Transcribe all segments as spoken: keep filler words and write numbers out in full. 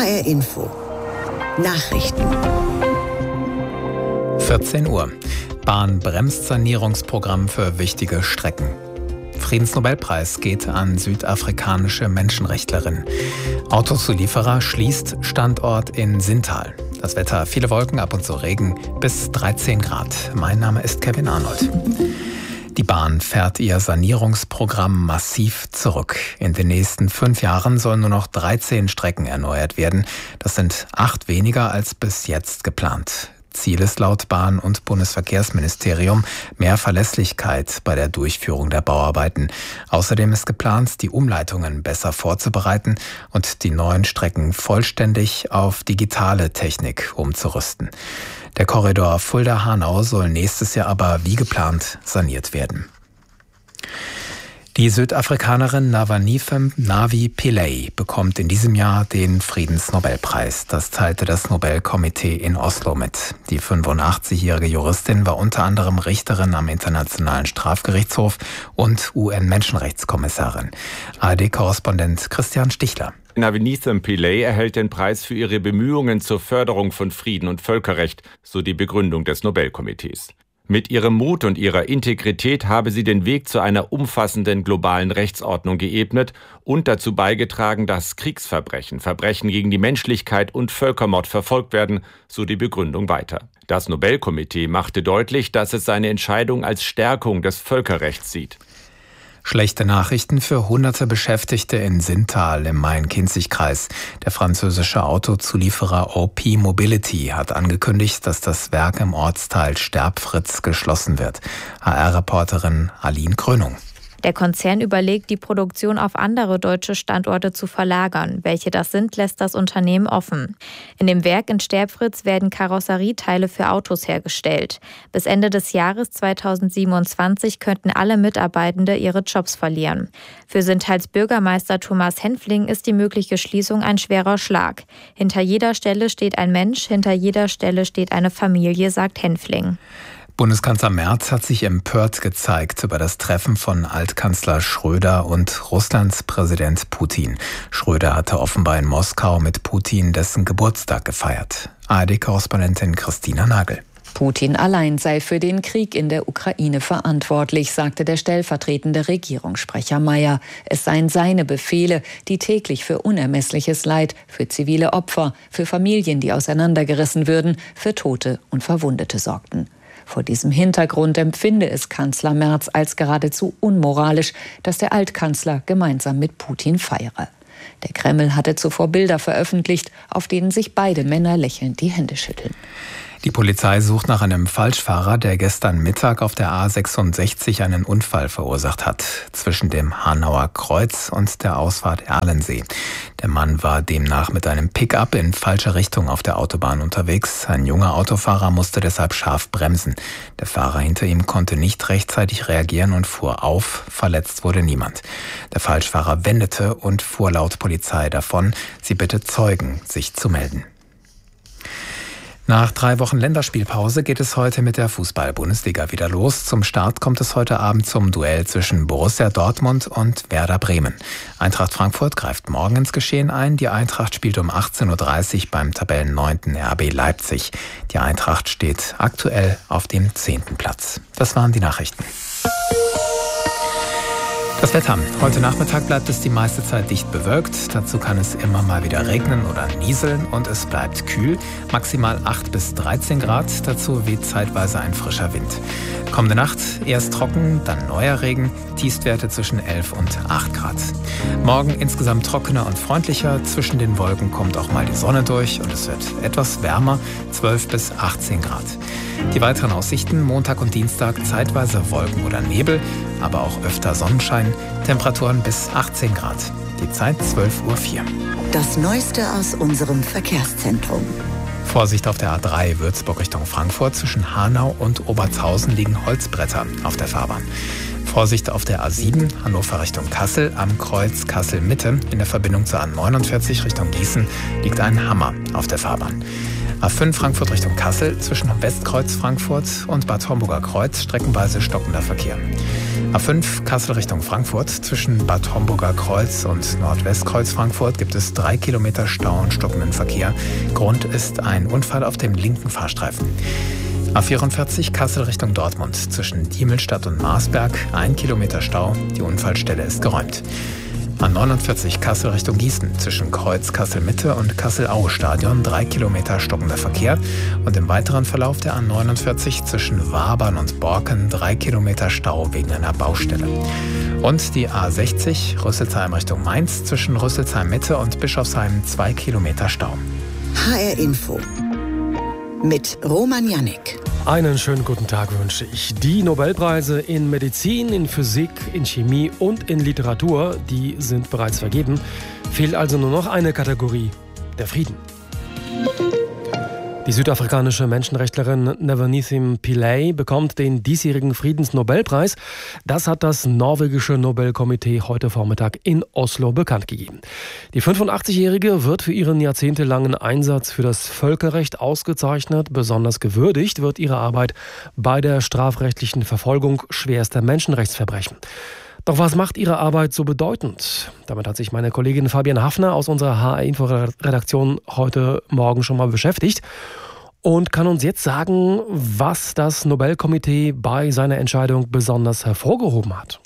R Info Nachrichten. vierzehn Uhr. Bahn bremst Sanierungsprogramm für wichtige Strecken. Friedensnobelpreis geht an südafrikanische Menschenrechtlerin. Autozulieferer schließt Standort in Sintal. Das Wetter, viele Wolken, ab und zu Regen, bis dreizehn Grad. Mein Name ist Kevin Arnold. Die Bahn fährt ihr Sanierungsprogramm massiv zurück. In den nächsten fünf Jahren sollen nur noch dreizehn Strecken erneuert werden. Das sind acht weniger als bis jetzt geplant. Ziel ist laut Bahn- und Bundesverkehrsministerium mehr Verlässlichkeit bei der Durchführung der Bauarbeiten. Außerdem ist geplant, die Umleitungen besser vorzubereiten und die neuen Strecken vollständig auf digitale Technik umzurüsten. Der Korridor Fulda-Hanau soll nächstes Jahr aber wie geplant saniert werden. Die Südafrikanerin Navanife Navi Pillay bekommt in diesem Jahr den Friedensnobelpreis. Das teilte das Nobelkomitee in Oslo mit. Die fünfundachtzig-jährige Juristin war unter anderem Richterin am Internationalen Strafgerichtshof und U N-Menschenrechtskommissarin. A R D-Korrespondent Christian Stichler. Navanife Pillay erhält den Preis für ihre Bemühungen zur Förderung von Frieden und Völkerrecht, so die Begründung des Nobelkomitees. Mit ihrem Mut und ihrer Integrität habe sie den Weg zu einer umfassenden globalen Rechtsordnung geebnet und dazu beigetragen, dass Kriegsverbrechen, Verbrechen gegen die Menschlichkeit und Völkermord verfolgt werden, so die Begründung weiter. Das Nobelkomitee machte deutlich, dass es seine Entscheidung als Stärkung des Völkerrechts sieht. Schlechte Nachrichten für hunderte Beschäftigte in Sintal im Main-Kinzig-Kreis. Der französische Autozulieferer O P Mobility hat angekündigt, dass das Werk im Ortsteil Sterbfritz geschlossen wird. H R-Reporterin Aline Krönung. Der Konzern überlegt, die Produktion auf andere deutsche Standorte zu verlagern. Welche das sind, lässt das Unternehmen offen. In dem Werk in Sterbfritz werden Karosserieteile für Autos hergestellt. Bis Ende des Jahres zweitausendsiebenundzwanzig könnten alle Mitarbeitende ihre Jobs verlieren. Für Sintals Bürgermeister Thomas Henfling ist die mögliche Schließung ein schwerer Schlag. Hinter jeder Stelle steht ein Mensch, hinter jeder Stelle steht eine Familie, sagt Henfling. Bundeskanzler Merz hat sich empört gezeigt über das Treffen von Altkanzler Schröder und Russlands Präsident Putin. Schröder hatte offenbar in Moskau mit Putin dessen Geburtstag gefeiert. A R D-Korrespondentin Christina Nagel. Putin allein sei für den Krieg in der Ukraine verantwortlich, sagte der stellvertretende Regierungssprecher Mayer. Es seien seine Befehle, die täglich für unermessliches Leid, für zivile Opfer, für Familien, die auseinandergerissen würden, für Tote und Verwundete sorgten. Vor diesem Hintergrund empfinde es Kanzler Merz als geradezu unmoralisch, dass der Altkanzler gemeinsam mit Putin feiere. Der Kreml hatte zuvor Bilder veröffentlicht, auf denen sich beide Männer lächelnd die Hände schütteln. Die Polizei sucht nach einem Falschfahrer, der gestern Mittag auf der A sechsundsechzig einen Unfall verursacht hat, zwischen dem Hanauer Kreuz und der Ausfahrt Erlensee. Der Mann war demnach mit einem Pickup in falsche Richtung auf der Autobahn unterwegs. Ein junger Autofahrer musste deshalb scharf bremsen. Der Fahrer hinter ihm konnte nicht rechtzeitig reagieren und fuhr auf. Verletzt wurde niemand. Der Falschfahrer wendete und fuhr laut Polizei davon. Sie bittet Zeugen, sich zu melden. Nach drei Wochen Länderspielpause geht es heute mit der Fußball-Bundesliga wieder los. Zum Start kommt es heute Abend zum Duell zwischen Borussia Dortmund und Werder Bremen. Eintracht Frankfurt greift morgen ins Geschehen ein. Die Eintracht spielt um achtzehn Uhr dreißig beim Tabellenneunten R B Leipzig. Die Eintracht steht aktuell auf dem zehnten Platz. Das waren die Nachrichten. Das Wetter. Heute Nachmittag bleibt es die meiste Zeit dicht bewölkt. Dazu kann es immer mal wieder regnen oder nieseln und es bleibt kühl. Maximal acht bis dreizehn Grad. Dazu weht zeitweise ein frischer Wind. Kommende Nacht erst trocken, dann neuer Regen. Tiefstwerte zwischen elf und acht Grad. Morgen insgesamt trockener und freundlicher. Zwischen den Wolken kommt auch mal die Sonne durch und es wird etwas wärmer, zwölf bis achtzehn Grad. Die weiteren Aussichten: Montag und Dienstag zeitweise Wolken oder Nebel, aber auch öfter Sonnenschein. Temperaturen bis achtzehn Grad. Die Zeit zwölf Uhr vier. Das Neueste aus unserem Verkehrszentrum. Vorsicht auf der A drei Würzburg Richtung Frankfurt. Zwischen Hanau und Obertshausen liegen Holzbretter auf der Fahrbahn. Vorsicht auf der A sieben Hannover Richtung Kassel. Am Kreuz Kassel-Mitte in der Verbindung zur A neunundvierzig Richtung Gießen liegt ein Hammer auf der Fahrbahn. A fünf Frankfurt Richtung Kassel zwischen Westkreuz Frankfurt und Bad Homburger Kreuz streckenweise stockender Verkehr. A fünf Kassel Richtung Frankfurt zwischen Bad Homburger Kreuz und Nordwestkreuz Frankfurt gibt es drei Kilometer Stau und stockenden Verkehr. Grund ist ein Unfall auf dem linken Fahrstreifen. A vierundvierzig Kassel Richtung Dortmund zwischen Diemelstadt und Marsberg ein Kilometer Stau. Die Unfallstelle ist geräumt. A neunundvierzig Kassel Richtung Gießen zwischen Kreuz Kassel-Mitte und Kassel-Aue-Stadion drei Kilometer stockender Verkehr und im weiteren Verlauf der A neunundvierzig zwischen Wabern und Borken drei Kilometer Stau wegen einer Baustelle. Und die A sechzig Rüsselsheim Richtung Mainz zwischen Rüsselsheim-Mitte und Bischofsheim zwei Kilometer Stau. H R Info mit Roman Jannik. Einen schönen guten Tag wünsche ich. Die Nobelpreise in Medizin, in Physik, in Chemie und in Literatur, die sind bereits vergeben. Fehlt also nur noch eine Kategorie, der Frieden. Die südafrikanische Menschenrechtlerin Nevanitsim Pillay bekommt den diesjährigen Friedensnobelpreis. Das hat das norwegische Nobelkomitee heute Vormittag in Oslo bekannt gegeben. Die fünfundachtzig-Jährige wird für ihren jahrzehntelangen Einsatz für das Völkerrecht ausgezeichnet. Besonders gewürdigt wird ihre Arbeit bei der strafrechtlichen Verfolgung schwerster Menschenrechtsverbrechen. Doch was macht ihre Arbeit so bedeutend? Damit hat sich meine Kollegin Fabian Hafner aus unserer H R-Info-Redaktion heute Morgen schon mal beschäftigt und kann uns jetzt sagen, was das Nobelkomitee bei seiner Entscheidung besonders hervorgehoben hat.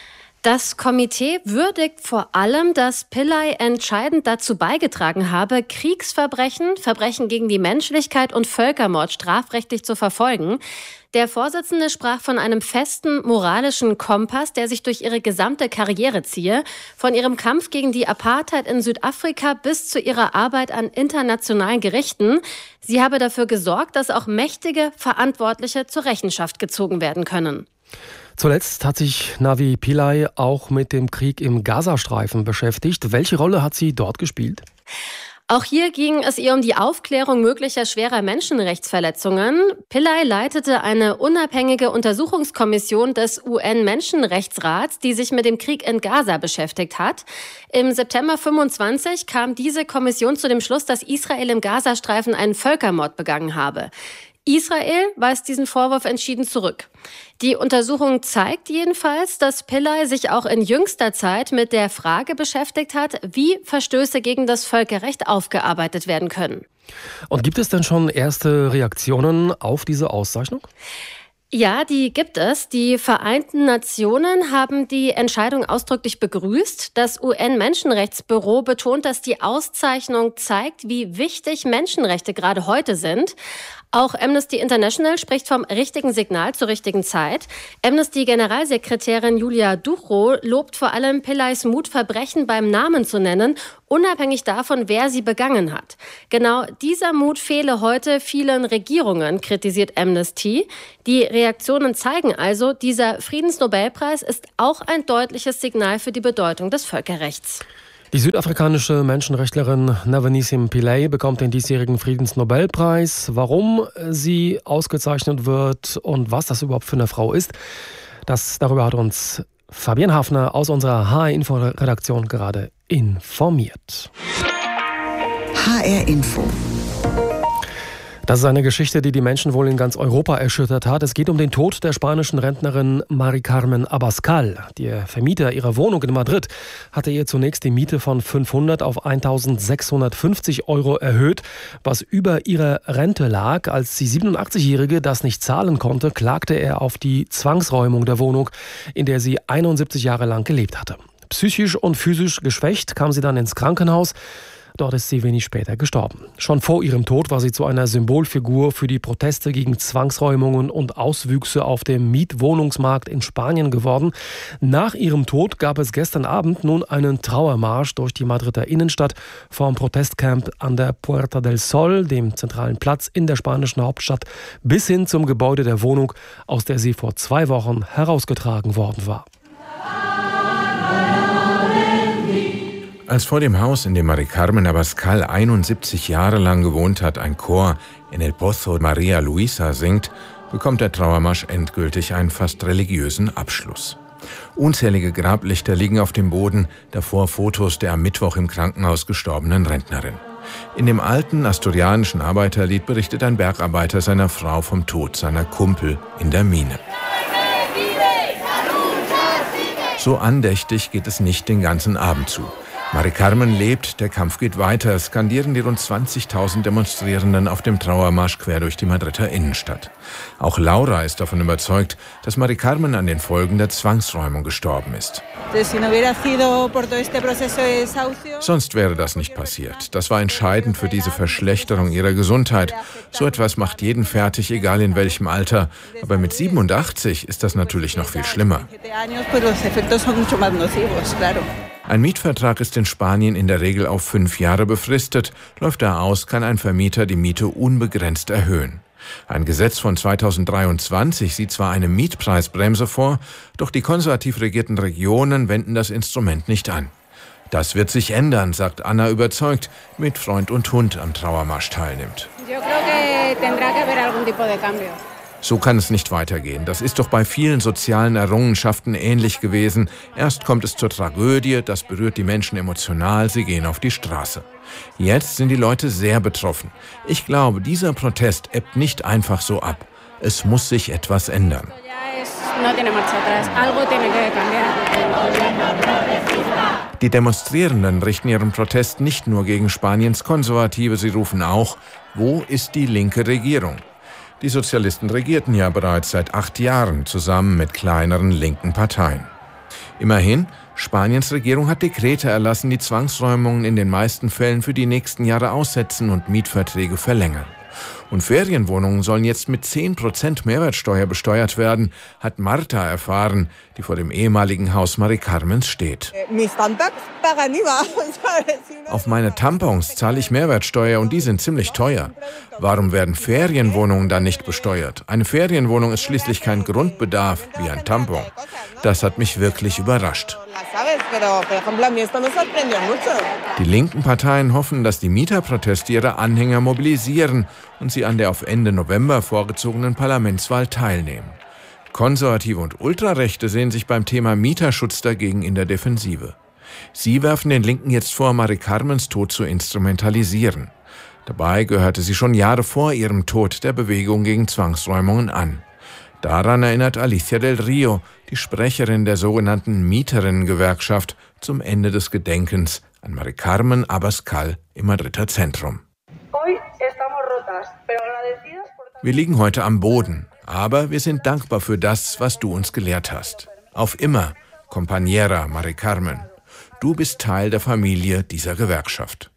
Das Komitee würdigt vor allem, dass Pillay entscheidend dazu beigetragen habe, Kriegsverbrechen, Verbrechen gegen die Menschlichkeit und Völkermord strafrechtlich zu verfolgen. Der Vorsitzende sprach von einem festen moralischen Kompass, der sich durch ihre gesamte Karriere ziehe, von ihrem Kampf gegen die Apartheid in Südafrika bis zu ihrer Arbeit an internationalen Gerichten. Sie habe dafür gesorgt, dass auch mächtige Verantwortliche zur Rechenschaft gezogen werden können. Zuletzt hat sich Navi Pillay auch mit dem Krieg im Gazastreifen beschäftigt. Welche Rolle hat sie dort gespielt? Auch hier ging es ihr um die Aufklärung möglicher schwerer Menschenrechtsverletzungen. Pillay leitete eine unabhängige Untersuchungskommission des U N-Menschenrechtsrats, die sich mit dem Krieg in Gaza beschäftigt hat. Im September fünfundzwanzig kam diese Kommission zu dem Schluss, dass Israel im Gazastreifen einen Völkermord begangen habe. Israel weist diesen Vorwurf entschieden zurück. Die Untersuchung zeigt jedenfalls, dass Pillay sich auch in jüngster Zeit mit der Frage beschäftigt hat, wie Verstöße gegen das Völkerrecht aufgearbeitet werden können. Und gibt es denn schon erste Reaktionen auf diese Auszeichnung? Ja, die gibt es. Die Vereinten Nationen haben die Entscheidung ausdrücklich begrüßt. Das U N-Menschenrechtsbüro betont, dass die Auszeichnung zeigt, wie wichtig Menschenrechte gerade heute sind. Auch Amnesty International spricht vom richtigen Signal zur richtigen Zeit. Amnesty-Generalsekretärin Julia Ducro lobt vor allem Pillays Mut, Verbrechen beim Namen zu nennen, unabhängig davon, wer sie begangen hat. Genau dieser Mut fehle heute vielen Regierungen, kritisiert Amnesty. Die Reaktionen zeigen also, dieser Friedensnobelpreis ist auch ein deutliches Signal für die Bedeutung des Völkerrechts. Die südafrikanische Menschenrechtlerin Nevanitsim Pillay bekommt den diesjährigen Friedensnobelpreis. Warum sie ausgezeichnet wird und was das überhaupt für eine Frau ist, das darüber hat uns Fabian Hafner aus unserer H R-Info-Redaktion gerade informiert. H R Info. Das ist eine Geschichte, die die Menschen wohl in ganz Europa erschüttert hat. Es geht um den Tod der spanischen Rentnerin Mari Carmen Abascal. Der Vermieter ihrer Wohnung in Madrid hatte ihr zunächst die Miete von fünfhundert auf eintausendsechshundertfünfzig Euro erhöht, was über ihrer Rente lag. Als die siebenundachtzig-Jährige das nicht zahlen konnte, klagte er auf die Zwangsräumung der Wohnung, in der sie einundsiebzig Jahre lang gelebt hatte. Psychisch und physisch geschwächt kam sie dann ins Krankenhaus. Dort ist sie wenig später gestorben. Schon vor ihrem Tod war sie zu einer Symbolfigur für die Proteste gegen Zwangsräumungen und Auswüchse auf dem Mietwohnungsmarkt in Spanien geworden. Nach ihrem Tod gab es gestern Abend nun einen Trauermarsch durch die Madrider Innenstadt vom Protestcamp an der Puerta del Sol, dem zentralen Platz in der spanischen Hauptstadt, bis hin zum Gebäude der Wohnung, aus der sie vor zwei Wochen herausgetragen worden war. Als vor dem Haus, in dem Mari Carmen Abascal einundsiebzig Jahre lang gewohnt hat, ein Chor in El Pozo Maria Luisa singt, bekommt der Trauermarsch endgültig einen fast religiösen Abschluss. Unzählige Grablichter liegen auf dem Boden, davor Fotos der am Mittwoch im Krankenhaus gestorbenen Rentnerin. In dem alten asturianischen Arbeiterlied berichtet ein Bergarbeiter seiner Frau vom Tod seiner Kumpel in der Mine. So andächtig geht es nicht den ganzen Abend zu. Mari Carmen lebt, der Kampf geht weiter, skandieren die rund zwanzigtausend Demonstrierenden auf dem Trauermarsch quer durch die Madrider Innenstadt. Auch Laura ist davon überzeugt, dass Mari Carmen an den Folgen der Zwangsräumung gestorben ist. Sonst wäre das nicht passiert. Das war entscheidend für diese Verschlechterung ihrer Gesundheit. So etwas macht jeden fertig, egal in welchem Alter. Aber mit siebenundachtzig ist das natürlich noch viel schlimmer. Ein Mietvertrag ist in Spanien in der Regel auf fünf Jahre befristet. Läuft er aus, kann ein Vermieter die Miete unbegrenzt erhöhen. Ein Gesetz von zweitausenddreiundzwanzig sieht zwar eine Mietpreisbremse vor, doch die konservativ regierten Regionen wenden das Instrument nicht an. Das wird sich ändern, sagt Anna überzeugt, mit Freund und Hund am Trauermarsch teilnimmt. So kann es nicht weitergehen. Das ist doch bei vielen sozialen Errungenschaften ähnlich gewesen. Erst kommt es zur Tragödie, das berührt die Menschen emotional, sie gehen auf die Straße. Jetzt sind die Leute sehr betroffen. Ich glaube, dieser Protest ebbt nicht einfach so ab. Es muss sich etwas ändern. Die Demonstrierenden richten ihren Protest nicht nur gegen Spaniens Konservative, sie rufen auch: Wo ist die linke Regierung? Die Sozialisten regierten ja bereits seit acht Jahren zusammen mit kleineren linken Parteien. Immerhin, Spaniens Regierung hat Dekrete erlassen, die Zwangsräumungen in den meisten Fällen für die nächsten Jahre aussetzen und Mietverträge verlängern. Und Ferienwohnungen sollen jetzt mit zehn Prozent Mehrwertsteuer besteuert werden, hat Marta erfahren, die vor dem ehemaligen Haus Mari Carmens steht. Auf meine Tampons zahle ich Mehrwertsteuer und die sind ziemlich teuer. Warum werden Ferienwohnungen dann nicht besteuert? Eine Ferienwohnung ist schließlich kein Grundbedarf wie ein Tampon. Das hat mich wirklich überrascht. Die linken Parteien hoffen, dass die Mieterproteste ihre Anhänger mobilisieren und sie an der auf Ende November vorgezogenen Parlamentswahl teilnehmen. Konservative und Ultrarechte sehen sich beim Thema Mieterschutz dagegen in der Defensive. Sie werfen den Linken jetzt vor, Mari Carmens Tod zu instrumentalisieren. Dabei gehörte sie schon Jahre vor ihrem Tod der Bewegung gegen Zwangsräumungen an. Daran erinnert Alicia del Rio, die Sprecherin der sogenannten Mieterinnen-Gewerkschaft, zum Ende des Gedenkens an Mari Carmen Abascal im Madrider Zentrum. Wir liegen heute am Boden, aber wir sind dankbar für das, was du uns gelehrt hast. Auf immer, Compañera Mari Carmen. Du bist Teil der Familie dieser Gewerkschaft.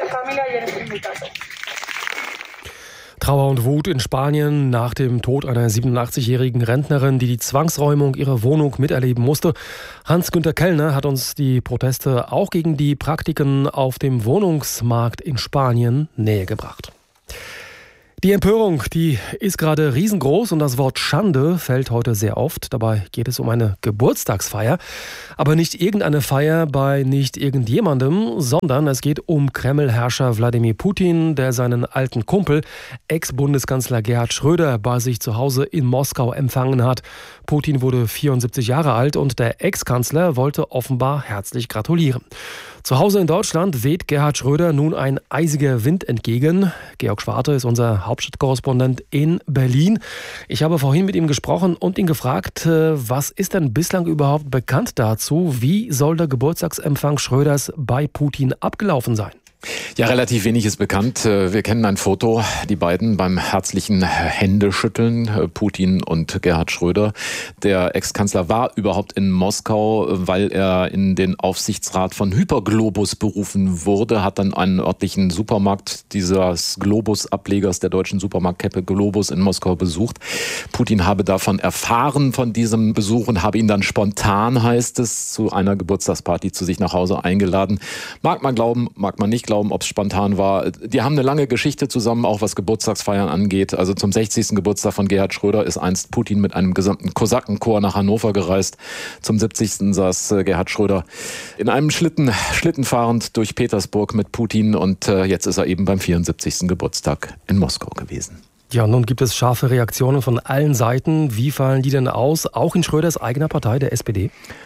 Trauer und Wut in Spanien nach dem Tod einer siebenundachtzigjährigen Rentnerin, die die Zwangsräumung ihrer Wohnung miterleben musste. Hans-Günter Kellner hat uns die Proteste auch gegen die Praktiken auf dem Wohnungsmarkt in Spanien nähergebracht. Die Empörung, die ist gerade riesengroß und das Wort Schande fällt heute sehr oft. Dabei geht es um eine Geburtstagsfeier, aber nicht irgendeine Feier bei nicht irgendjemandem, sondern es geht um Kreml-Herrscher Wladimir Putin, der seinen alten Kumpel, Ex-Bundeskanzler Gerhard Schröder, bei sich zu Hause in Moskau empfangen hat. Putin wurde vierundsiebzig Jahre alt und der Ex-Kanzler wollte offenbar herzlich gratulieren. Zu Hause in Deutschland weht Gerhard Schröder nun ein eisiger Wind entgegen. Georg Schwarte ist unser Hauptstadtkorrespondent in Berlin. Ich habe vorhin mit ihm gesprochen und ihn gefragt, was ist denn bislang überhaupt bekannt dazu? Wie soll der Geburtstagsempfang Schröders bei Putin abgelaufen sein? Ja, relativ wenig ist bekannt. Wir kennen ein Foto, die beiden beim herzlichen Händeschütteln, Putin und Gerhard Schröder. Der Ex-Kanzler war überhaupt in Moskau, weil er in den Aufsichtsrat von Hyperglobus berufen wurde, hat dann einen örtlichen Supermarkt dieses Globus-Ablegers der deutschen Supermarktkette Globus in Moskau besucht. Putin habe davon erfahren, von diesem Besuch, und habe ihn dann spontan, heißt es, zu einer Geburtstagsparty zu sich nach Hause eingeladen. Mag man glauben, mag man nicht glauben, ob es spontan war. Die haben eine lange Geschichte zusammen, auch was Geburtstagsfeiern angeht. Also zum sechzigsten Geburtstag von Gerhard Schröder ist einst Putin mit einem gesamten Kosakenchor nach Hannover gereist. Zum siebzigsten saß Gerhard Schröder in einem Schlitten, Schlitten fahrend durch Petersburg mit Putin, und jetzt ist er eben beim vierundsiebzigsten Geburtstag in Moskau gewesen. Ja, nun gibt es scharfe Reaktionen von allen Seiten. Wie fallen die denn aus? Auch in Schröders eigener Partei, der S P D?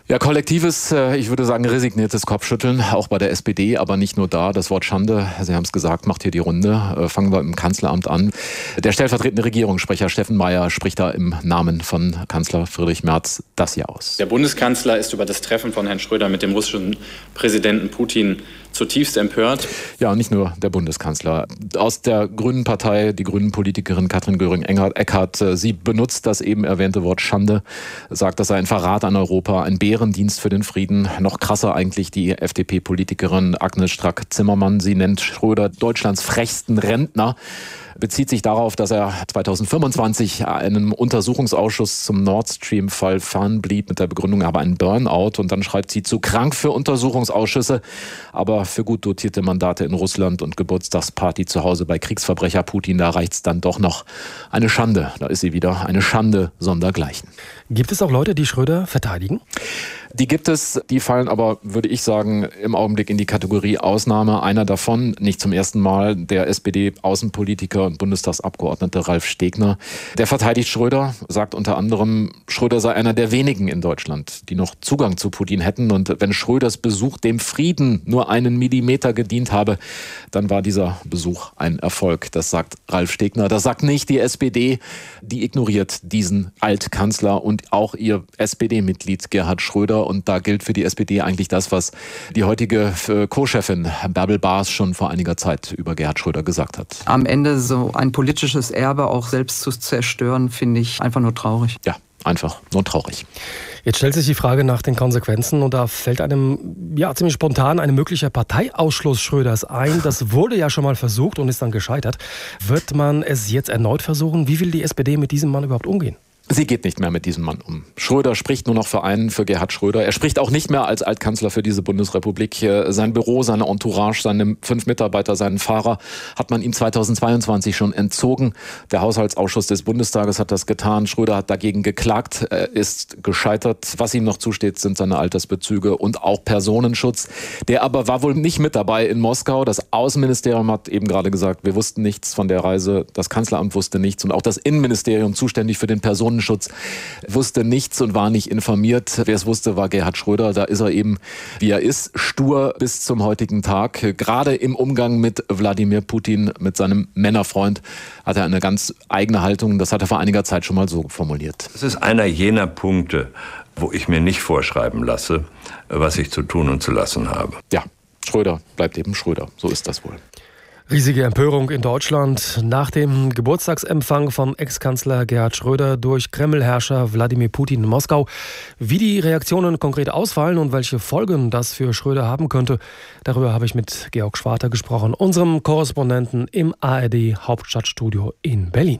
Ja, kollektives, ich würde sagen, resigniertes Kopfschütteln, auch bei der S P D, aber nicht nur da. Das Wort Schande, Sie haben es gesagt, macht hier die Runde. Fangen wir im Kanzleramt an. Der stellvertretende Regierungssprecher Steffen Mayer spricht da im Namen von Kanzler Friedrich Merz das hier aus. Der Bundeskanzler ist über das Treffen von Herrn Schröder mit dem russischen Präsidenten Putin zutiefst empört. Ja, und nicht nur der Bundeskanzler. Aus der Grünen Partei, die Grünen-Politikerin Katrin Göring-Eckardt, sie benutzt das eben erwähnte Wort Schande, sagt, das sei ein Verrat an Europa, ein Bärendienst für den Frieden. Noch krasser eigentlich die F D P-Politikerin Agnes Strack-Zimmermann. Sie nennt Schröder Deutschlands frechsten Rentner. Bezieht sich darauf, dass er zweitausendfünfundzwanzig einem Untersuchungsausschuss zum Nord Stream-Fall fernblieb mit der Begründung, er habe einen Burnout. Und dann schreibt sie, zu krank für Untersuchungsausschüsse, aber für gut dotierte Mandate in Russland und Geburtstagsparty zu Hause bei Kriegsverbrecher Putin, da reicht's dann doch noch. Eine Schande, da ist sie wieder, eine Schande sondergleichen. Gibt es auch Leute, die Schröder verteidigen? Die gibt es, die fallen aber, würde ich sagen, im Augenblick in die Kategorie Ausnahme. Einer davon, nicht zum ersten Mal, der S P D-Außenpolitiker und Bundestagsabgeordnete Ralf Stegner. Der verteidigt Schröder, sagt unter anderem, Schröder sei einer der wenigen in Deutschland, die noch Zugang zu Putin hätten. Und wenn Schröders Besuch dem Frieden nur einen Millimeter gedient habe, dann war dieser Besuch ein Erfolg. Das sagt Ralf Stegner. Das sagt nicht die S P D. Die ignoriert diesen Altkanzler und auch ihr S P D-Mitglied Gerhard Schröder. Und da gilt für die S P D eigentlich das, was die heutige Co-Chefin Bärbel Baas schon vor einiger Zeit über Gerhard Schröder gesagt hat. Am Ende so ein politisches Erbe auch selbst zu zerstören, finde ich einfach nur traurig. Ja, einfach nur traurig. Jetzt stellt sich die Frage nach den Konsequenzen und da fällt einem ja ziemlich spontan ein möglicher Parteiausschluss Schröders ein. Das wurde ja schon mal versucht und ist dann gescheitert. Wird man es jetzt erneut versuchen? Wie will die S P D mit diesem Mann überhaupt umgehen? Sie geht nicht mehr mit diesem Mann um. Schröder spricht nur noch für einen, für Gerhard Schröder. Er spricht auch nicht mehr als Altkanzler für diese Bundesrepublik. Sein Büro, seine Entourage, seine fünf Mitarbeiter, seinen Fahrer hat man ihm zweitausendzweiundzwanzig schon entzogen. Der Haushaltsausschuss des Bundestages hat das getan. Schröder hat dagegen geklagt, er ist gescheitert. Was ihm noch zusteht, sind seine Altersbezüge und auch Personenschutz. Der aber war wohl nicht mit dabei in Moskau. Das Außenministerium hat eben gerade gesagt, wir wussten nichts von der Reise. Das Kanzleramt wusste nichts und auch das Innenministerium, zuständig für den Personenschutz, wusste nichts und war nicht informiert. Wer es wusste, war Gerhard Schröder. Da ist er eben, wie er ist, stur bis zum heutigen Tag. Gerade im Umgang mit Wladimir Putin, mit seinem Männerfreund, hat er eine ganz eigene Haltung. Das hat er vor einiger Zeit schon mal so formuliert. Es ist einer jener Punkte, wo ich mir nicht vorschreiben lasse, was ich zu tun und zu lassen habe. Ja, Schröder bleibt eben Schröder. So ist das wohl. Riesige Empörung in Deutschland nach dem Geburtstagsempfang von Ex-Kanzler Gerhard Schröder durch Kreml-Herrscher Wladimir Putin in Moskau. Wie die Reaktionen konkret ausfallen und welche Folgen das für Schröder haben könnte, darüber habe ich mit Georg Schwarter gesprochen, unserem Korrespondenten im A R D-Hauptstadtstudio in Berlin.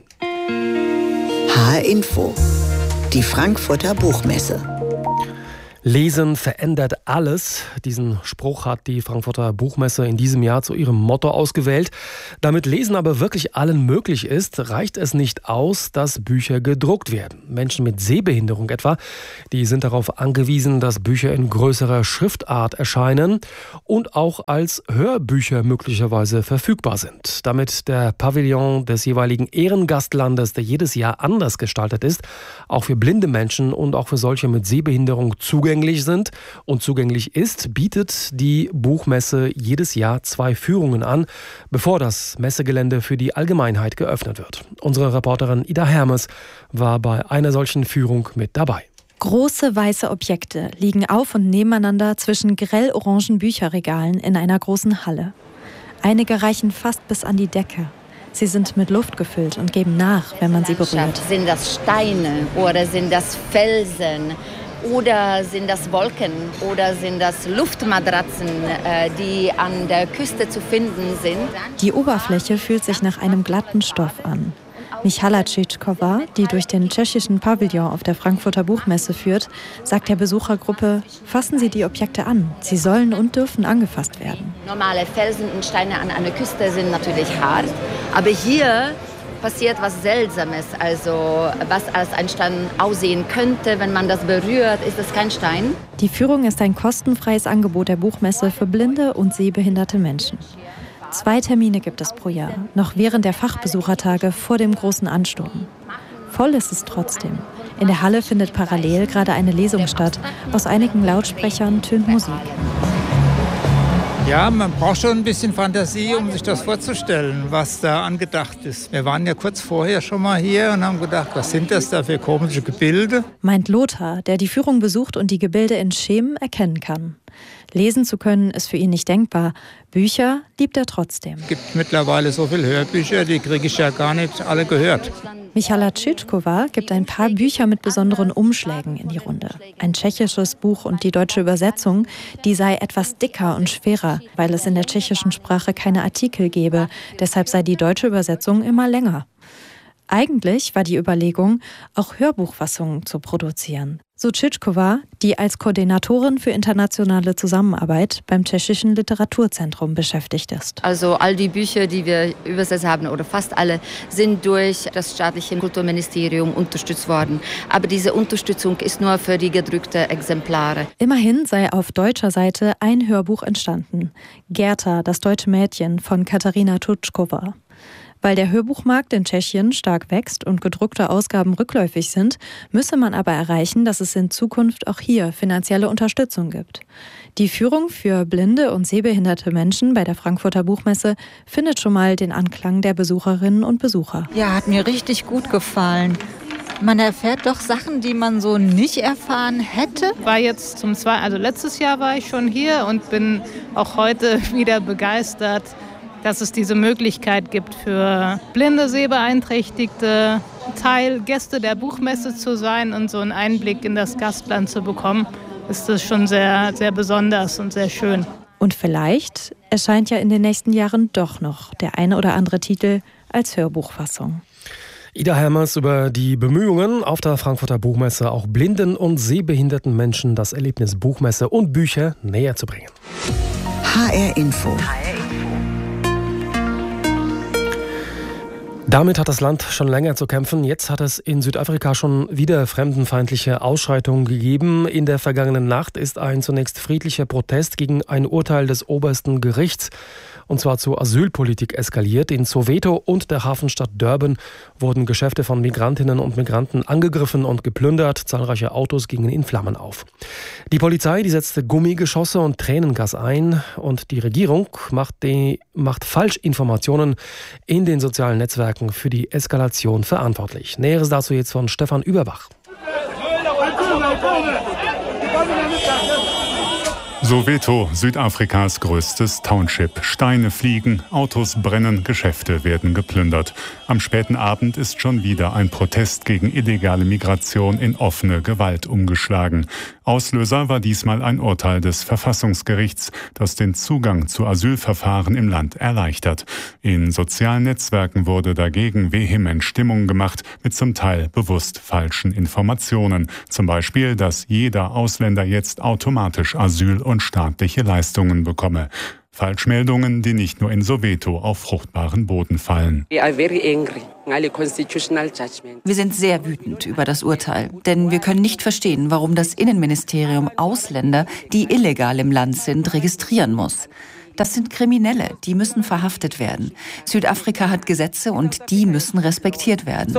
H R-Info, die Frankfurter Buchmesse. Lesen verändert alles. Diesen Spruch hat die Frankfurter Buchmesse in diesem Jahr zu ihrem Motto ausgewählt. Damit Lesen aber wirklich allen möglich ist, reicht es nicht aus, dass Bücher gedruckt werden. Menschen mit Sehbehinderung etwa, die sind darauf angewiesen, dass Bücher in größerer Schriftart erscheinen und auch als Hörbücher möglicherweise verfügbar sind. Damit der Pavillon des jeweiligen Ehrengastlandes, der jedes Jahr anders gestaltet ist, auch für blinde Menschen und auch für solche mit Sehbehinderung zugänglich sind und zugänglich ist, bietet die Buchmesse jedes Jahr zwei Führungen an, bevor das Messegelände für die Allgemeinheit geöffnet wird. Unsere Reporterin Ida Hermes war bei einer solchen Führung mit dabei. Große weiße Objekte liegen auf und nebeneinander zwischen grell-orangen Bücherregalen in einer großen Halle. Einige reichen fast bis an die Decke. Sie sind mit Luft gefüllt und geben nach, wenn man sie berührt. Sind das Steine oder sind das Felsen? Oder sind das Wolken oder sind das Luftmatratzen, die an der Küste zu finden sind? Die Oberfläche fühlt sich nach einem glatten Stoff an. Michala Tschitschkova, die durch den tschechischen Pavillon auf der Frankfurter Buchmesse führt, sagt der Besuchergruppe, fassen Sie die Objekte an. Sie sollen und dürfen angefasst werden. Normale Felsen und Steine an einer Küste sind natürlich hart, aber hier passiert was Seltsames, also was als ein Stein aussehen könnte, wenn man das berührt, ist es kein Stein. Die Führung ist ein kostenfreies Angebot der Buchmesse für blinde und sehbehinderte Menschen. Zwei Termine gibt es pro Jahr, noch während der Fachbesuchertage vor dem großen Ansturm. Voll ist es trotzdem. In der Halle findet parallel gerade eine Lesung statt. Aus einigen Lautsprechern tönt Musik. Ja, man braucht schon ein bisschen Fantasie, um sich das vorzustellen, was da angedacht ist. Wir waren ja kurz vorher schon mal hier und haben gedacht, was sind das da für komische Gebilde? Meint Lothar, der die Führung besucht und die Gebilde in Schemen erkennen kann. Lesen zu können ist für ihn nicht denkbar. Bücher liebt er trotzdem. Es gibt mittlerweile so viele Hörbücher, die kriege ich ja gar nicht alle gehört. Michala Tschitschkova gibt ein paar Bücher mit besonderen Umschlägen in die Runde. Ein tschechisches Buch und die deutsche Übersetzung, die sei etwas dicker und schwerer, weil es in der tschechischen Sprache keine Artikel gebe. Deshalb sei die deutsche Übersetzung immer länger. Eigentlich war die Überlegung, auch Hörbuchfassungen zu produzieren. So Tschitschkova, die als Koordinatorin für internationale Zusammenarbeit beim Tschechischen Literaturzentrum beschäftigt ist. Also all die Bücher, die wir übersetzt haben, oder fast alle, sind durch das staatliche Kulturministerium unterstützt worden. Aber diese Unterstützung ist nur für die gedruckten Exemplare. Immerhin sei auf deutscher Seite ein Hörbuch entstanden. Gerta, das deutsche Mädchen von Katarina Tutschkova. Weil der Hörbuchmarkt in Tschechien stark wächst und gedruckte Ausgaben rückläufig sind, müsse man aber erreichen, dass es in Zukunft auch hier finanzielle Unterstützung gibt. Die Führung für blinde und sehbehinderte Menschen bei der Frankfurter Buchmesse findet schon mal den Anklang der Besucherinnen und Besucher. Ja, hat mir richtig gut gefallen. Man erfährt doch Sachen, die man so nicht erfahren hätte. War jetzt zum zweiten, also letztes Jahr war ich schon hier und bin auch heute wieder begeistert, dass es diese Möglichkeit gibt für blinde, Sehbeeinträchtigte, Teil Gäste der Buchmesse zu sein und so einen Einblick in das Gastland zu bekommen, ist das schon sehr, sehr besonders und sehr schön. Und vielleicht erscheint ja in den nächsten Jahren doch noch der eine oder andere Titel als Hörbuchfassung. Ida Hermers über die Bemühungen auf der Frankfurter Buchmesse, auch blinden und sehbehinderten Menschen das Erlebnis Buchmesse und Bücher näher zu bringen. H R Info. Damit hat das Land schon länger zu kämpfen. Jetzt hat es in Südafrika schon wieder fremdenfeindliche Ausschreitungen gegeben. In der vergangenen Nacht ist ein zunächst friedlicher Protest gegen ein Urteil des obersten Gerichts, und zwar zur Asylpolitik, eskaliert. In Soweto und der Hafenstadt Durban wurden Geschäfte von Migrantinnen und Migranten angegriffen und geplündert. Zahlreiche Autos gingen in Flammen auf. Die Polizei, die setzte Gummigeschosse und Tränengas ein, und die Regierung macht, die, macht Falschinformationen in den sozialen Netzwerken für die Eskalation verantwortlich. Näheres dazu jetzt von Stefan Überbach. Soweto, Südafrikas größtes Township. Steine fliegen, Autos brennen, Geschäfte werden geplündert. Am späten Abend ist schon wieder ein Protest gegen illegale Migration in offene Gewalt umgeschlagen. Auslöser war diesmal ein Urteil des Verfassungsgerichts, das den Zugang zu Asylverfahren im Land erleichtert. In sozialen Netzwerken wurde dagegen vehement Stimmung gemacht, mit zum Teil bewusst falschen Informationen. Zum Beispiel, dass jeder Ausländer jetzt automatisch Asyl und staatliche Leistungen bekomme. Falschmeldungen, die nicht nur in Soweto auf fruchtbaren Boden fallen. Wir sind sehr wütend über das Urteil, denn wir können nicht verstehen, warum das Innenministerium Ausländer, die illegal im Land sind, registrieren muss. Das sind Kriminelle, die müssen verhaftet werden. Südafrika hat Gesetze und die müssen respektiert werden.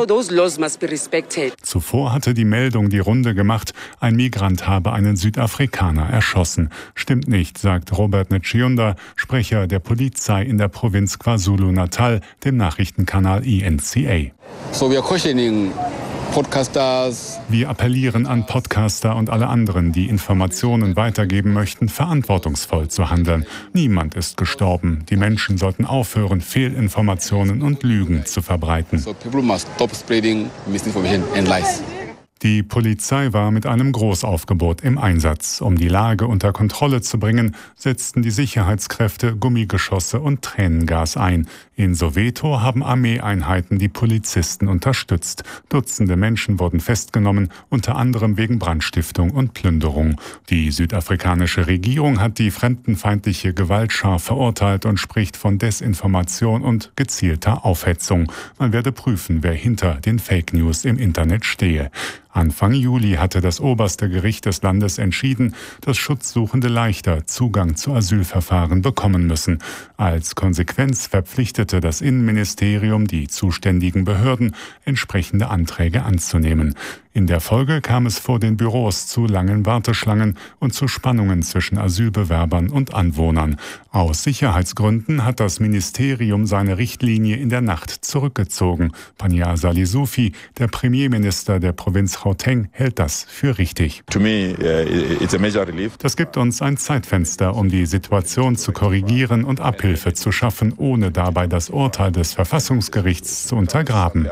Zuvor hatte die Meldung die Runde gemacht, ein Migrant habe einen Südafrikaner erschossen. Stimmt nicht, sagt Robert Nchionda, Sprecher der Polizei in der Provinz KwaZulu-Natal, dem Nachrichtenkanal E N C A. So we are questioning Podcasters. Wir appellieren an Podcaster und alle anderen, die Informationen weitergeben möchten, verantwortungsvoll zu handeln. Niemand ist gestorben. Die Menschen sollten aufhören, Fehlinformationen und Lügen zu verbreiten. So people must stop spreading misinformation and lies. Die Polizei war mit einem Großaufgebot im Einsatz. Um die Lage unter Kontrolle zu bringen, setzten die Sicherheitskräfte Gummigeschosse und Tränengas ein. In Soweto haben Armeeeinheiten die Polizisten unterstützt. Dutzende Menschen wurden festgenommen, unter anderem wegen Brandstiftung und Plünderung. Die südafrikanische Regierung hat die fremdenfeindliche Gewalt scharf verurteilt und spricht von Desinformation und gezielter Aufhetzung. Man werde prüfen, wer hinter den Fake News im Internet stehe. Anfang Juli hatte das oberste Gericht des Landes entschieden, dass Schutzsuchende leichter Zugang zu Asylverfahren bekommen müssen. Als Konsequenz verpflichtete das Innenministerium die zuständigen Behörden, entsprechende Anträge anzunehmen. In der Folge kam es vor den Büros zu langen Warteschlangen und zu Spannungen zwischen Asylbewerbern und Anwohnern. Aus Sicherheitsgründen hat das Ministerium seine Richtlinie in der Nacht zurückgezogen. Pania Salisufi, der Premierminister der Provinz Gauteng, hält das für richtig. To me, uh, it's a major relief. Das gibt uns ein Zeitfenster, um die Situation zu korrigieren und Abhilfe zu schaffen, ohne dabei das Urteil des Verfassungsgerichts zu untergraben.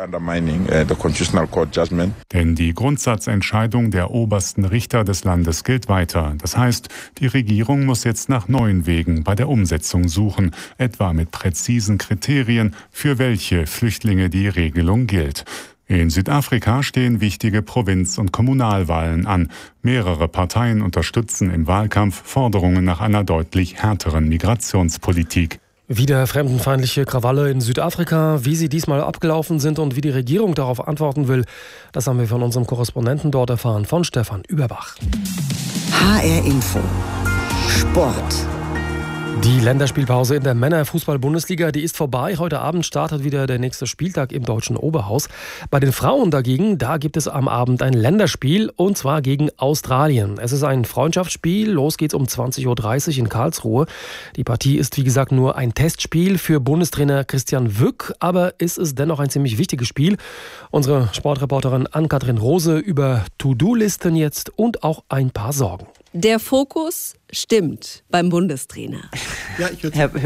Denn die Grundsatzentscheidung der obersten Richter des Landes gilt weiter. Das heißt, die Regierung muss jetzt nach neuen Wegen bei der Umsetzung suchen, etwa mit präzisen Kriterien, für welche Flüchtlinge die Regelung gilt. In Südafrika stehen wichtige Provinz- und Kommunalwahlen an. Mehrere Parteien unterstützen im Wahlkampf Forderungen nach einer deutlich härteren Migrationspolitik. Wieder fremdenfeindliche Krawalle in Südafrika, wie sie diesmal abgelaufen sind und wie die Regierung darauf antworten will, das haben wir von unserem Korrespondenten dort erfahren, von Stefan Überbach. H R Info Sport. Die Länderspielpause in der Männerfußball-Bundesliga, die ist vorbei. Heute Abend startet wieder der nächste Spieltag im Deutschen Oberhaus. Bei den Frauen dagegen, da gibt es am Abend ein Länderspiel und zwar gegen Australien. Es ist ein Freundschaftsspiel. Los geht's um zwanzig Uhr dreißig in Karlsruhe. Die Partie ist wie gesagt nur ein Testspiel für Bundestrainer Christian Wück, aber es ist dennoch ein ziemlich wichtiges Spiel. Unsere Sportreporterin Ann-Kathrin Rose über To-Do-Listen jetzt und auch ein paar Sorgen. Der Fokus stimmt beim Bundestrainer. Ja, ich würde Herr,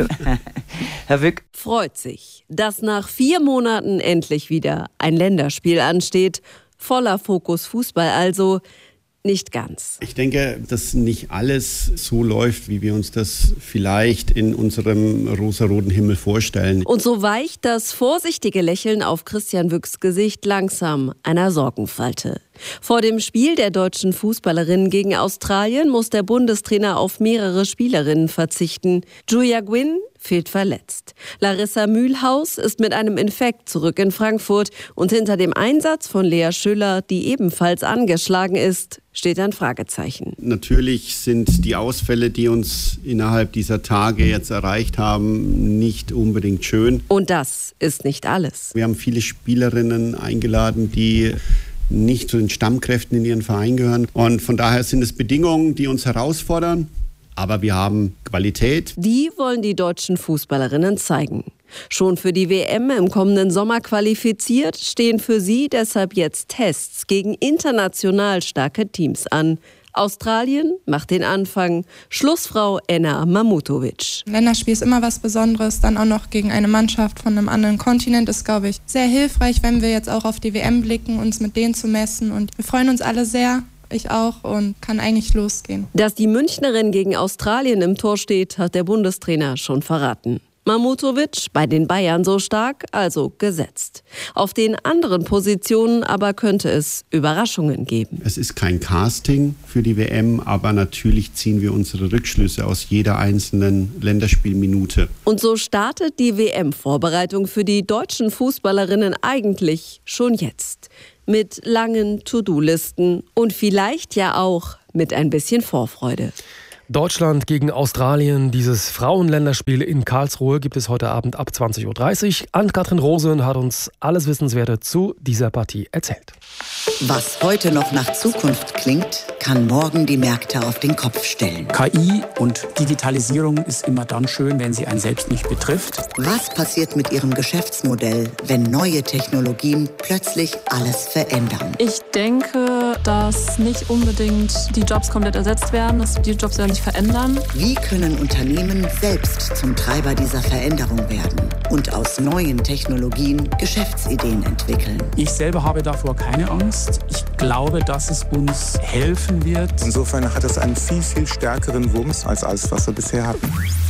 Herr Wück freut sich, dass nach vier Monaten endlich wieder ein Länderspiel ansteht. Voller Fokus Fußball also. Nicht ganz. Ich denke, dass nicht alles so läuft, wie wir uns das vielleicht in unserem rosaroten Himmel vorstellen. Und so weicht das vorsichtige Lächeln auf Christian Wücks Gesicht langsam einer Sorgenfalte. Vor dem Spiel der deutschen Fußballerinnen gegen Australien muss der Bundestrainer auf mehrere Spielerinnen verzichten. Julia Gwynn fehlt verletzt. Larissa Mühlhaus ist mit einem Infekt zurück in Frankfurt. Und hinter dem Einsatz von Lea Schüller, die ebenfalls angeschlagen ist, steht ein Fragezeichen. Natürlich sind die Ausfälle, die uns innerhalb dieser Tage jetzt erreicht haben, nicht unbedingt schön. Und das ist nicht alles. Wir haben viele Spielerinnen eingeladen, die nicht zu den Stammkräften in ihren Verein gehören. Und von daher sind es Bedingungen, die uns herausfordern. Aber wir haben Qualität. Die wollen die deutschen Fußballerinnen zeigen. Schon für die W M im kommenden Sommer qualifiziert, stehen für sie deshalb jetzt Tests gegen international starke Teams an. Australien macht den Anfang. Schlussfrau Enna Mamutovic. Ein Länderspiel ist immer was Besonderes, dann auch noch gegen eine Mannschaft von einem anderen Kontinent ist, glaube ich, sehr hilfreich, wenn wir jetzt auch auf die W M blicken, uns mit denen zu messen. Und wir freuen uns alle sehr. Ich auch und kann eigentlich losgehen. Dass die Münchnerin gegen Australien im Tor steht, hat der Bundestrainer schon verraten. Mamutovic bei den Bayern so stark, also gesetzt. Auf den anderen Positionen aber könnte es Überraschungen geben. Es ist kein Casting für die W M, aber natürlich ziehen wir unsere Rückschlüsse aus jeder einzelnen Länderspielminute. Und so startet die W M-Vorbereitung für die deutschen Fußballerinnen eigentlich schon jetzt. Mit langen To-Do-Listen und vielleicht ja auch mit ein bisschen Vorfreude. Deutschland gegen Australien, dieses Frauenländerspiel in Karlsruhe gibt es heute Abend ab zwanzig Uhr dreißig. Ann-Kathrin Rose hat uns alles Wissenswerte zu dieser Partie erzählt. Was heute noch nach Zukunft klingt, kann morgen die Märkte auf den Kopf stellen. K I und Digitalisierung ist immer dann schön, wenn sie einen selbst nicht betrifft. Was passiert mit Ihrem Geschäftsmodell, wenn neue Technologien plötzlich alles verändern? Ich denke, dass nicht unbedingt die Jobs komplett ersetzt werden, dass die Jobs werden sich verändern. Wie können Unternehmen selbst zum Treiber dieser Veränderung werden und aus neuen Technologien Geschäftsideen entwickeln? Ich selber habe davor keine Angst. Ich glaube, dass es uns helfen wird. Insofern hat es einen viel, viel stärkeren Wumms als alles, was wir bisher hatten.